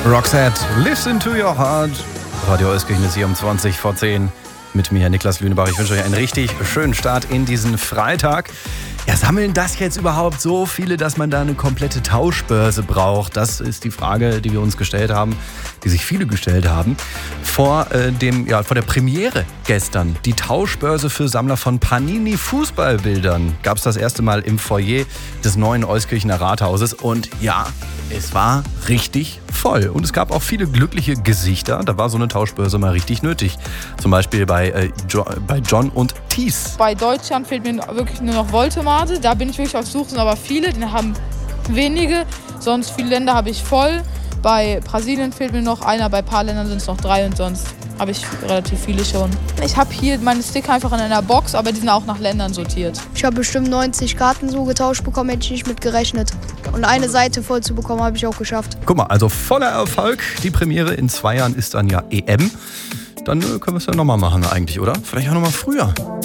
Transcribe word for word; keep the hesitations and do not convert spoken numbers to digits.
Roxette, Listen to Your Heart. Radio Euskirchen ist hier um zwanzig vor zehn mit mir, Niklas Lünebach. Ich wünsche euch einen richtig schönen Start in diesen Freitag. Ja, sammeln das jetzt überhaupt so viele, dass man da eine komplette Tauschbörse braucht? Das ist die Frage, die wir uns gestellt haben, die sich viele gestellt haben. Vor, äh, dem, ja, vor der Premiere gestern, die Tauschbörse für Sammler von Panini-Fußballbildern, gab es das erste Mal im Foyer des neuen Euskirchener Rathauses. Und ja, es war richtig voll. Und es gab auch viele glückliche Gesichter. Da war so eine Tauschbörse mal richtig nötig. Zum Beispiel bei, äh, jo- bei John und Thies. Bei Deutschland fehlt mir wirklich nur noch Voltemade. Da bin ich wirklich auf Suche, aber viele, die haben wenige. Sonst viele Länder habe ich voll. Bei Brasilien fehlt mir noch einer, bei ein paar Ländern sind es noch drei und sonst habe ich relativ viele schon. Ich habe hier meine Sticker einfach in einer Box, aber die sind auch nach Ländern sortiert. Ich habe bestimmt neunzig Karten so getauscht bekommen, hätte ich nicht mit gerechnet. Und eine Seite voll zu bekommen, habe ich auch geschafft. Guck mal, also voller Erfolg. Die Premiere in zwei Jahren ist dann ja E M. Dann äh, können wir es ja nochmal machen eigentlich, oder? Vielleicht auch nochmal früher.